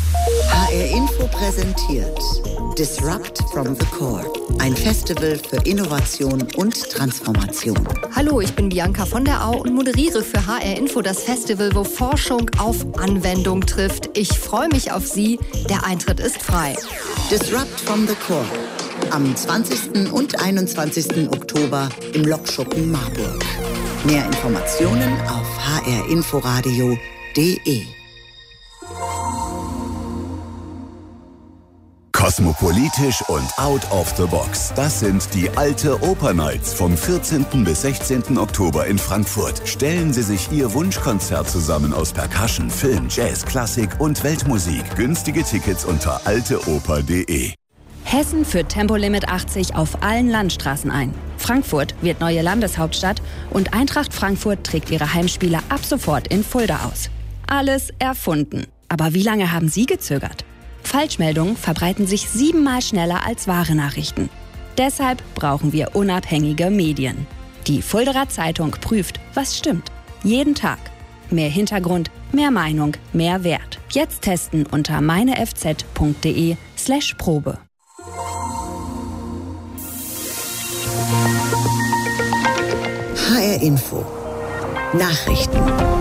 H R Info präsentiert Disrupt from the Core, ein Festival für Innovation und Transformation. Hallo, ich bin Bianca von der Au und moderiere für H R Info das Festival, wo Forschung auf Anwendung trifft. Ich freue mich auf Sie. Der Eintritt ist frei. Disrupt from the Core. Am zwanzigsten und einundzwanzigsten Oktober im Lokschuppen Marburg. Mehr Informationen auf h r inforadio punkt d e. Kosmopolitisch und out of the box. Das sind die Alte Oper Nights vom vierzehnten bis sechzehnten Oktober in Frankfurt. Stellen Sie sich Ihr Wunschkonzert zusammen aus Percussion, Film, Jazz, Klassik und Weltmusik. Günstige Tickets unter alteoper punkt de. Hessen führt Tempolimit achtzig auf allen Landstraßen ein. Frankfurt wird neue Landeshauptstadt und Eintracht Frankfurt trägt ihre Heimspiele ab sofort in Fulda aus. Alles erfunden. Aber wie lange haben Sie gezögert? Falschmeldungen verbreiten sich siebenmal schneller als wahre Nachrichten. Deshalb brauchen wir unabhängige Medien. Die Fuldaer Zeitung prüft, was stimmt. Jeden Tag. Mehr Hintergrund, mehr Meinung, mehr Wert. Jetzt testen unter meinefz.de slash Probe. H R Info. Nachrichten.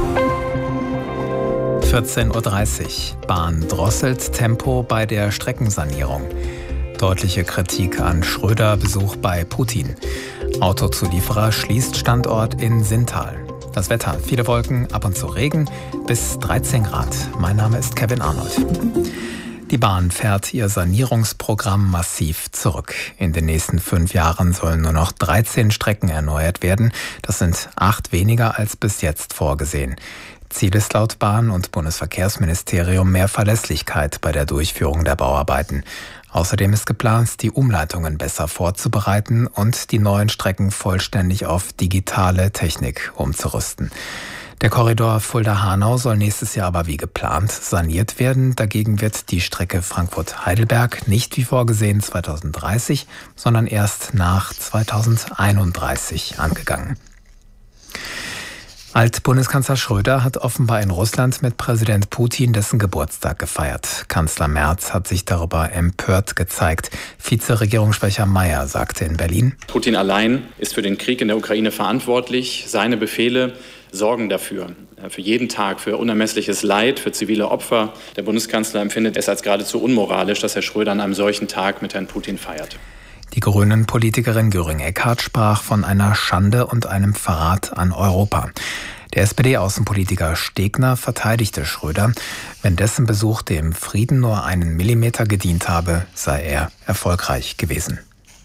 vierzehn Uhr dreißig. Bahn drosselt Tempo bei der Streckensanierung. Deutliche Kritik an Schröder-Besuch bei Putin. Autozulieferer schließt Standort in Sinntal. Das Wetter, viele Wolken, ab und zu Regen, bis dreizehn Grad. Mein Name ist Kevin Arnold. Die Bahn fährt ihr Sanierungsprogramm massiv zurück. In den nächsten fünf Jahren sollen nur noch dreizehn Strecken erneuert werden. Das sind acht weniger als bis jetzt vorgesehen. Ziel ist laut Bahn- und Bundesverkehrsministerium mehr Verlässlichkeit bei der Durchführung der Bauarbeiten. Außerdem ist geplant, die Umleitungen besser vorzubereiten und die neuen Strecken vollständig auf digitale Technik umzurüsten. Der Korridor Fulda-Hanau soll nächstes Jahr aber wie geplant saniert werden. Dagegen wird die Strecke Frankfurt-Heidelberg nicht wie vorgesehen zweitausenddreißig, sondern erst nach zweitausendeinunddreißig angegangen. Altbundeskanzler Schröder hat offenbar in Russland mit Präsident Putin dessen Geburtstag gefeiert. Kanzler Merz hat sich darüber empört gezeigt. Vizeregierungssprecher Mayer sagte in Berlin: Putin allein ist für den Krieg in der Ukraine verantwortlich. Seine Befehle sorgen dafür, für jeden Tag, für unermessliches Leid, für zivile Opfer. Der Bundeskanzler empfindet es als geradezu unmoralisch, dass Herr Schröder an einem solchen Tag mit Herrn Putin feiert. Die Grünen-Politikerin Göring-Eckardt sprach von einer Schande und einem Verrat an Europa. Der S P D-Außenpolitiker Stegner verteidigte Schröder. Wenn dessen Besuch dem Frieden nur einen Millimeter gedient habe, sei er erfolgreich gewesen.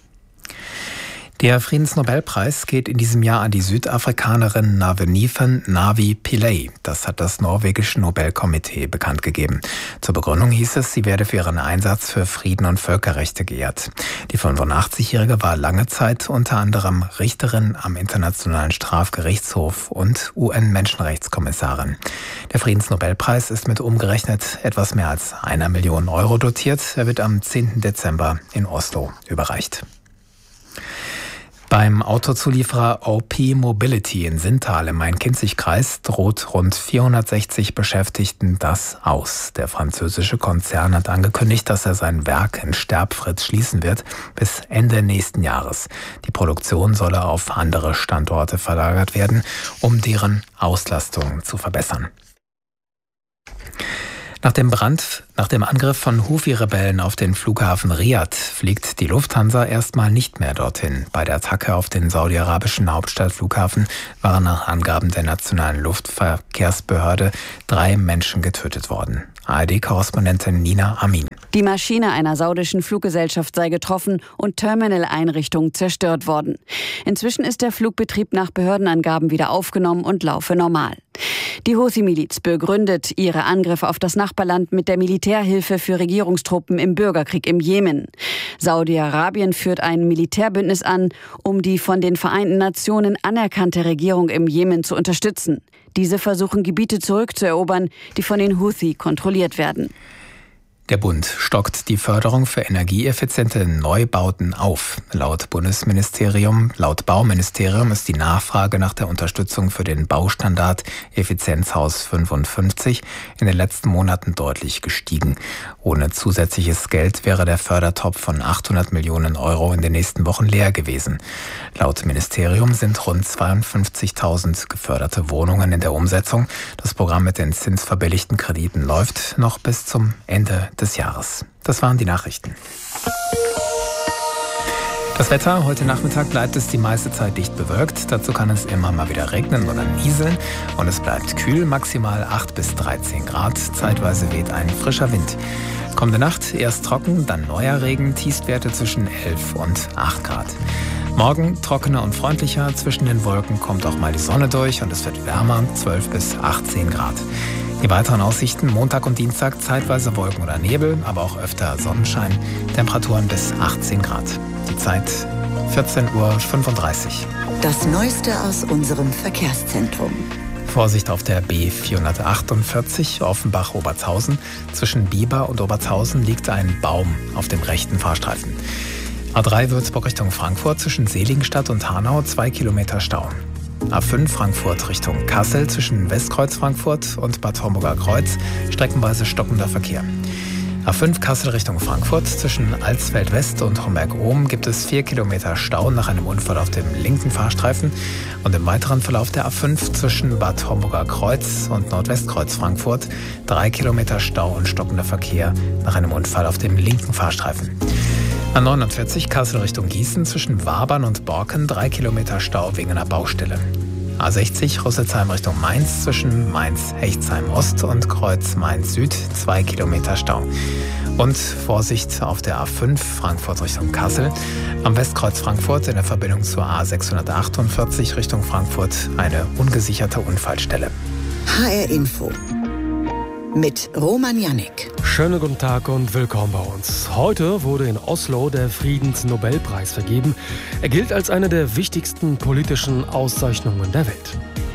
Der Friedensnobelpreis geht in diesem Jahr an die Südafrikanerin Navenifen Navi Pillay. Das hat das norwegische Nobelkomitee bekannt gegeben. Zur Begründung hieß es, sie werde für ihren Einsatz für Frieden und Völkerrechte geehrt. Die fünfundachtzigjährige war lange Zeit unter anderem Richterin am Internationalen Strafgerichtshof und U N-Menschenrechtskommissarin. Der Friedensnobelpreis ist mit umgerechnet etwas mehr als einer Million Euro dotiert. Er wird am zehnten Dezember in Oslo überreicht. Beim Autozulieferer O P Mobility in Sinntal im Main-Kinzig-Kreis droht rund vierhundertsechzig Beschäftigten das aus. Der französische Konzern hat angekündigt, dass er sein Werk in Sterbfritz schließen wird bis Ende nächsten Jahres. Die Produktion solle auf andere Standorte verlagert werden, um deren Auslastung zu verbessern. Nach dem Brand, nach dem Angriff von Houthi-Rebellen auf den Flughafen Riad fliegt die Lufthansa erstmal nicht mehr dorthin. Bei der Attacke auf den saudi-arabischen Hauptstadtflughafen waren nach Angaben der Nationalen Luftverkehrsbehörde drei Menschen getötet worden. A R D-Korrespondentin Nina Amin. Die Maschine einer saudischen Fluggesellschaft sei getroffen und Terminaleinrichtungen zerstört worden. Inzwischen ist der Flugbetrieb nach Behördenangaben wieder aufgenommen und laufe normal. Die Houthi-Miliz begründet ihre Angriffe auf das Nachbarland mit der Militärhilfe für Regierungstruppen im Bürgerkrieg im Jemen. Saudi-Arabien führt ein Militärbündnis an, um die von den Vereinten Nationen anerkannte Regierung im Jemen zu unterstützen. Diese versuchen, Gebiete zurückzuerobern, die von den Houthi kontrolliert werden. Der Bund stockt die Förderung für energieeffiziente Neubauten auf. Laut Bundesministerium, laut Bauministerium ist die Nachfrage nach der Unterstützung für den Baustandard Effizienzhaus fünfundfünfzig in den letzten Monaten deutlich gestiegen. Ohne zusätzliches Geld wäre der Fördertopf von achthundert Millionen Euro in den nächsten Wochen leer gewesen. Laut Ministerium sind rund zweiundfünfzigtausend geförderte Wohnungen in der Umsetzung. Das Programm mit den zinsverbilligten Krediten läuft noch bis zum Ende des Jahres. Das waren die Nachrichten. Das Wetter, heute Nachmittag bleibt es die meiste Zeit dicht bewölkt. Dazu kann es immer mal wieder regnen oder nieseln. Und es bleibt kühl, maximal acht bis dreizehn Grad. Zeitweise weht ein frischer Wind. Kommende Nacht erst trocken, dann neuer Regen, Tiefstwerte zwischen elf und acht Grad. Morgen trockener und freundlicher, zwischen den Wolken kommt auch mal die Sonne durch und es wird wärmer, zwölf bis achtzehn Grad. Die weiteren Aussichten: Montag und Dienstag zeitweise Wolken oder Nebel, aber auch öfter Sonnenschein, Temperaturen bis achtzehn Grad. Die Zeit vierzehn Uhr fünfunddreißig. Das Neueste aus unserem Verkehrszentrum. Vorsicht auf der B vierhundertachtundvierzig Offenbach-Obertshausen. Zwischen Bieber und Obertshausen liegt ein Baum auf dem rechten Fahrstreifen. A drei Würzburg Richtung Frankfurt, zwischen Seligenstadt und Hanau zwei Kilometer Stau. A fünf Frankfurt Richtung Kassel, zwischen Westkreuz Frankfurt und Bad Homburger Kreuz streckenweise stockender Verkehr. A fünf Kassel Richtung Frankfurt, zwischen Alsfeld West und Homberg-Ohm gibt es vier Kilometer Stau nach einem Unfall auf dem linken Fahrstreifen. Und im weiteren Verlauf der A fünf zwischen Bad Homburger Kreuz und Nordwestkreuz Frankfurt drei Kilometer Stau und stockender Verkehr nach einem Unfall auf dem linken Fahrstreifen. A neunundvierzig Kassel Richtung Gießen, zwischen Wabern und Borken drei Kilometer Stau wegen einer Baustelle. A sechzig Rüsselsheim Richtung Mainz, zwischen Mainz-Hechtsheim-Ost und Kreuz Mainz-Süd zwei Kilometer Stau. Und Vorsicht auf der A fünf Frankfurt Richtung Kassel. Am Westkreuz Frankfurt in der Verbindung zur A sechshundertachtundvierzig Richtung Frankfurt eine ungesicherte Unfallstelle. H R Info mit Roman Jannik. Schönen guten Tag und willkommen bei uns. Heute wurde in Oslo der Friedensnobelpreis vergeben. Er gilt als eine der wichtigsten politischen Auszeichnungen der Welt.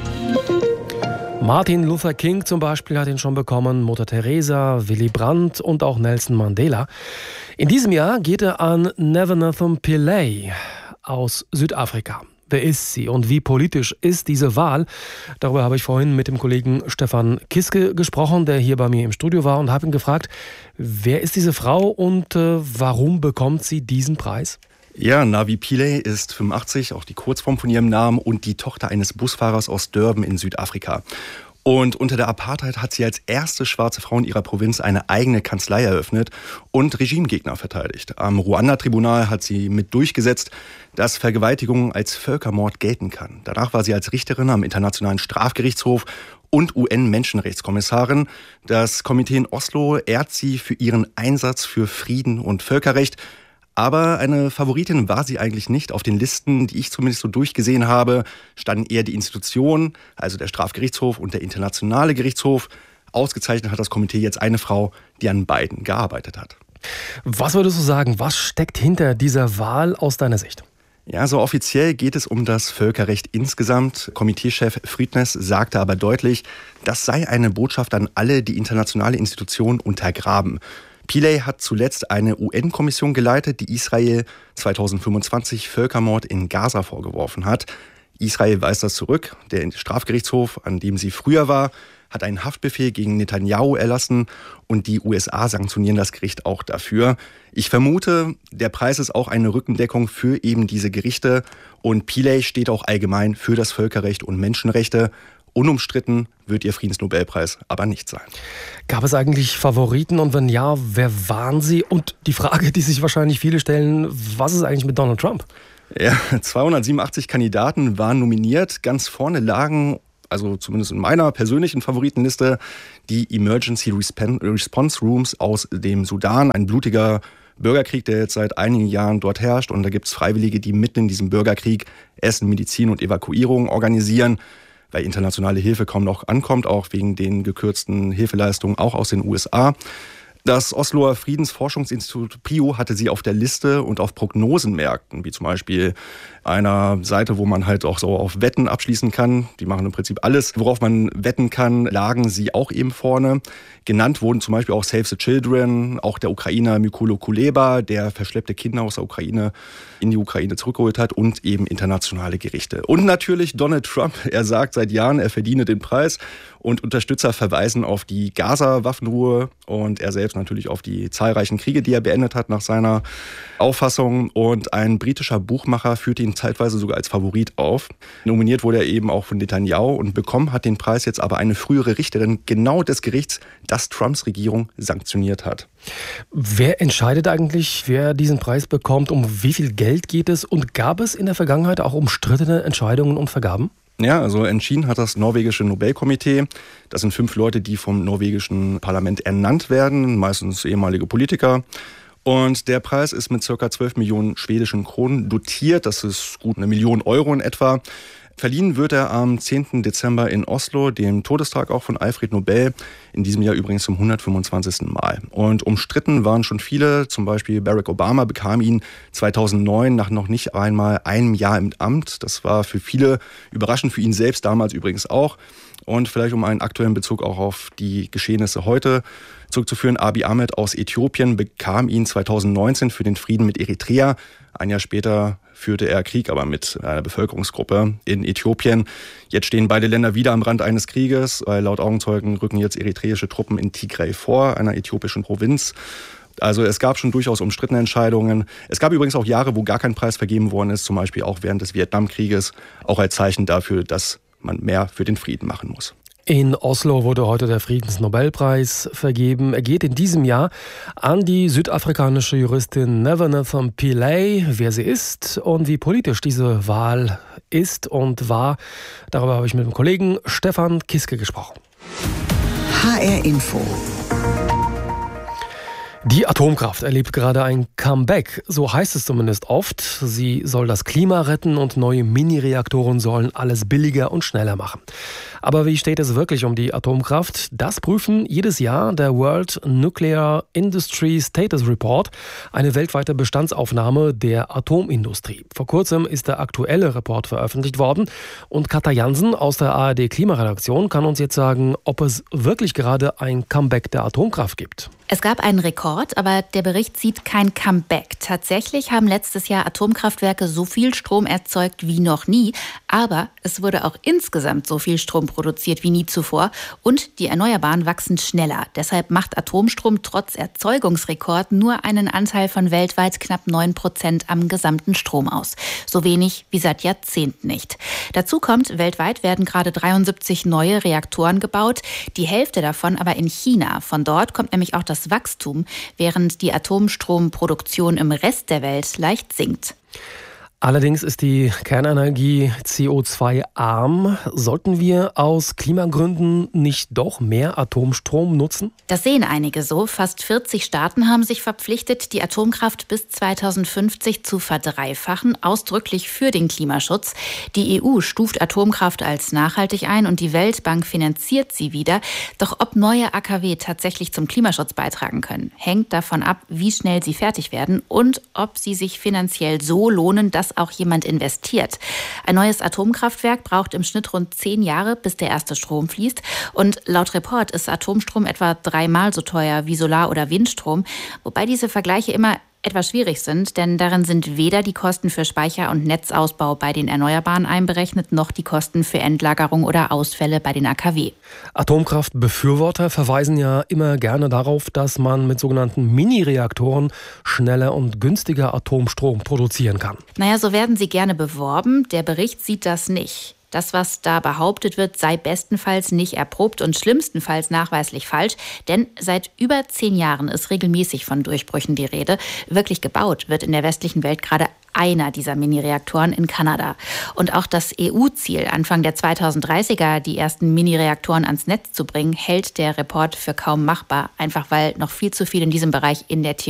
Martin Luther King zum Beispiel hat ihn schon bekommen, Mutter Teresa, Willy Brandt und auch Nelson Mandela. In diesem Jahr geht er an Nevanathan Pillay aus Südafrika. Wer ist sie und wie politisch ist diese Wahl? Darüber habe ich vorhin mit dem Kollegen Stefan Kiske gesprochen, der hier bei mir im Studio war, und habe ihn gefragt, wer ist diese Frau und äh, warum bekommt sie diesen Preis? Ja, Navi Pillay ist fünfundachtzig, auch die Kurzform von ihrem Namen, und die Tochter eines Busfahrers aus Durban in Südafrika. Und unter der Apartheid hat sie als erste schwarze Frau in ihrer Provinz eine eigene Kanzlei eröffnet und Regimegegner verteidigt. Am Ruanda-Tribunal hat sie mit durchgesetzt, dass Vergewaltigung als Völkermord gelten kann. Danach war sie als Richterin am Internationalen Strafgerichtshof und U N-Menschenrechtskommissarin. Das Komitee in Oslo ehrt sie für ihren Einsatz für Frieden und Völkerrecht. Aber eine Favoritin war sie eigentlich nicht. Auf den Listen, die ich zumindest so durchgesehen habe, standen eher die Institutionen, also der Strafgerichtshof und der Internationale Gerichtshof. Ausgezeichnet hat das Komitee jetzt eine Frau, die an beiden gearbeitet hat. Was würdest du sagen, was steckt hinter dieser Wahl aus deiner Sicht? Ja, so offiziell geht es um das Völkerrecht insgesamt. Komiteechef Friednes sagte aber deutlich, das sei eine Botschaft an alle, die internationale Institutionen untergraben. Pillay hat zuletzt eine U N-Kommission geleitet, die Israel zweitausendfünfundzwanzig Völkermord in Gaza vorgeworfen hat. Israel weist das zurück. Der Strafgerichtshof, an dem sie früher war, hat einen Haftbefehl gegen Netanyahu erlassen und die U S A sanktionieren das Gericht auch dafür. Ich vermute, der Preis ist auch eine Rückendeckung für eben diese Gerichte, und Pillay steht auch allgemein für das Völkerrecht und Menschenrechte. Unumstritten wird ihr Friedensnobelpreis aber nicht sein. Gab es eigentlich Favoriten, und wenn ja, wer waren sie? Und die Frage, die sich wahrscheinlich viele stellen, was ist eigentlich mit Donald Trump? Ja, zweihundertsiebenundachtzig Kandidaten waren nominiert. Ganz vorne lagen, also zumindest in meiner persönlichen Favoritenliste, die Emergency Response Rooms aus dem Sudan. Ein blutiger Bürgerkrieg, der jetzt seit einigen Jahren dort herrscht. Und da gibt es Freiwillige, die mitten in diesem Bürgerkrieg Essen, Medizin und Evakuierung organisieren, weil internationale Hilfe kaum noch ankommt, auch wegen den gekürzten Hilfeleistungen auch aus den U S A. Das Osloer Friedensforschungsinstitut P R I O hatte sie auf der Liste und auf Prognosenmärkten, wie zum Beispiel einer Seite, wo man halt auch so auf Wetten abschließen kann. Die machen im Prinzip alles, worauf man wetten kann, lagen sie auch eben vorne. Genannt wurden zum Beispiel auch Save the Children, auch der Ukrainer Mykola Kuleba, der verschleppte Kinder aus der Ukraine in die Ukraine zurückgeholt hat, und eben internationale Gerichte. Und natürlich Donald Trump. Er sagt seit Jahren, er verdiene den Preis, und Unterstützer verweisen auf die Gaza-Waffenruhe und er selbst natürlich auf die zahlreichen Kriege, die er beendet hat nach seiner Auffassung. Und ein britischer Buchmacher führte ihn zeitweise sogar als Favorit auf. Nominiert wurde er eben auch von Netanyahu, und bekommen hat den Preis jetzt aber eine frühere Richterin genau des Gerichts, das Trumps Regierung sanktioniert hat. Wer entscheidet eigentlich, wer diesen Preis bekommt? Um wie viel Geld geht es? Und gab es in der Vergangenheit auch umstrittene Entscheidungen und Vergaben? Ja, also entschieden hat das norwegische Nobelkomitee. Das sind fünf Leute, die vom norwegischen Parlament ernannt werden, meistens ehemalige Politiker. Und der Preis ist mit ca. zwölf Millionen schwedischen Kronen dotiert. Das ist gut eine Million Euro in etwa. Verliehen wird er am zehnten Dezember in Oslo, dem Todestag auch von Alfred Nobel, in diesem Jahr übrigens zum hundertfünfundzwanzigsten Mal. Und umstritten waren schon viele, zum Beispiel Barack Obama bekam ihn zweitausendneun nach noch nicht einmal einem Jahr im Amt. Das war für viele überraschend, für ihn selbst damals übrigens auch. Und vielleicht um einen aktuellen Bezug auch auf die Geschehnisse heute zurückzuführen, Abiy Ahmed aus Äthiopien bekam ihn zweitausendneunzehn für den Frieden mit Eritrea. Ein Jahr später führte er Krieg, aber mit einer Bevölkerungsgruppe in Äthiopien. Jetzt stehen beide Länder wieder am Rand eines Krieges, weil laut Augenzeugen rücken jetzt eritreische Truppen in Tigray vor, einer äthiopischen Provinz. Also es gab schon durchaus umstrittene Entscheidungen. Es gab übrigens auch Jahre, wo gar kein Preis vergeben worden ist, zum Beispiel auch während des Vietnamkrieges, auch als Zeichen dafür, dass man mehr für den Frieden machen muss. In Oslo wurde heute der Friedensnobelpreis vergeben. Er geht in diesem Jahr an die südafrikanische Juristin Nevanathan Pillay. Wer sie ist und wie politisch diese Wahl ist und war, darüber habe ich mit dem Kollegen Stefan Kiske gesprochen. H R Info. Die Atomkraft erlebt gerade ein Comeback, so heißt es zumindest oft. Sie soll das Klima retten und neue Mini-Reaktoren sollen alles billiger und schneller machen. Aber wie steht es wirklich um die Atomkraft? Das prüfen jedes Jahr der World Nuclear Industry Status Report, eine weltweite Bestandsaufnahme der Atomindustrie. Vor kurzem ist der aktuelle Report veröffentlicht worden und Katja Jansen aus der A R D-Klimaredaktion kann uns jetzt sagen, ob es wirklich gerade ein Comeback der Atomkraft gibt. Es gab einen Rekord, aber der Bericht sieht kein Comeback. Tatsächlich haben letztes Jahr Atomkraftwerke so viel Strom erzeugt wie noch nie, aber es wurde auch insgesamt so viel Strom produziert wie nie zuvor und die Erneuerbaren wachsen schneller. Deshalb macht Atomstrom trotz Erzeugungsrekord nur einen Anteil von weltweit knapp neun Prozent am gesamten Strom aus. So wenig wie seit Jahrzehnten nicht. Dazu kommt, weltweit werden gerade dreiundsiebzig neue Reaktoren gebaut, die Hälfte davon aber in China. Von dort kommt nämlich auch das Wachstum, während die Atomstromproduktion im Rest der Welt leicht sinkt. Allerdings ist die Kernenergie C O zwei arm. Sollten wir aus Klimagründen nicht doch mehr Atomstrom nutzen? Das sehen einige so. Fast vierzig Staaten haben sich verpflichtet, die Atomkraft bis zweitausendfünfzig zu verdreifachen, ausdrücklich für den Klimaschutz. Die E U stuft Atomkraft als nachhaltig ein und die Weltbank finanziert sie wieder. Doch ob neue A K W tatsächlich zum Klimaschutz beitragen können, hängt davon ab, wie schnell sie fertig werden und ob sie sich finanziell so lohnen, dass auch jemand investiert. Ein neues Atomkraftwerk braucht im Schnitt rund zehn Jahre, bis der erste Strom fließt. Und laut Report ist Atomstrom etwa dreimal so teuer wie Solar- oder Windstrom, wobei diese Vergleiche immer etwas schwierig sind, denn darin sind weder die Kosten für Speicher- und Netzausbau bei den Erneuerbaren einberechnet, noch die Kosten für Endlagerung oder Ausfälle bei den A K W. Atomkraftbefürworter verweisen ja immer gerne darauf, dass man mit sogenannten Mini-Reaktoren schneller und günstiger Atomstrom produzieren kann. Naja, so werden sie gerne beworben. Der Bericht sieht das nicht. Das, was da behauptet wird, sei bestenfalls nicht erprobt und schlimmstenfalls nachweislich falsch. Denn seit über zehn Jahren ist regelmäßig von Durchbrüchen die Rede. Wirklich gebaut wird in der westlichen Welt gerade einer dieser Mini-Reaktoren in Kanada. Und auch das E U-Ziel, Anfang der zweitausenddreißiger die ersten Mini-Reaktoren ans Netz zu bringen, hält der Report für kaum machbar. Einfach weil noch viel zu viel in diesem Bereich in der Theorie